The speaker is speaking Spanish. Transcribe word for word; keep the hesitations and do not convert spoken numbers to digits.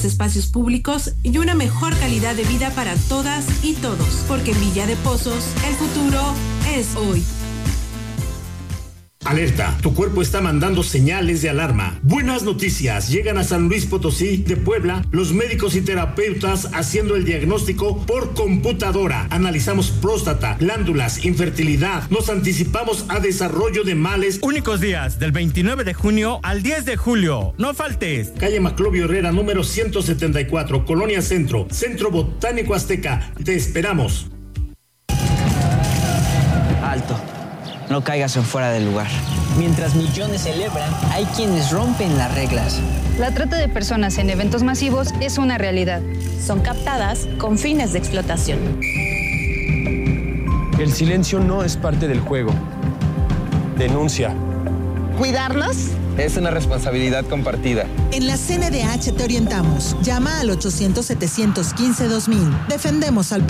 espacios públicos y una mejor calidad de vida para todas y todos, porque en Villa de Pozos el futuro es hoy. Alerta, tu cuerpo está mandando señales de alarma. Buenas noticias, llegan a San Luis Potosí de Puebla los médicos y terapeutas haciendo el diagnóstico por computadora. Analizamos próstata, glándulas, infertilidad, nos anticipamos a desarrollo de males. Únicos días del veintinueve de junio al diez de julio, no faltes. Calle Maclovio Herrera, número ciento setenta y cuatro, Colonia Centro, Centro Botánico Azteca. Te esperamos. Alto. No caigas en fuera del lugar. Mientras millones celebran, hay quienes rompen las reglas. La trata de personas en eventos masivos es una realidad. Son captadas con fines de explotación. El silencio no es parte del juego. Denuncia. ¿Cuidarnos? Es una responsabilidad compartida. En la C N D H te orientamos. Llama al ochocientos, setecientos quince, dos mil. Defendemos al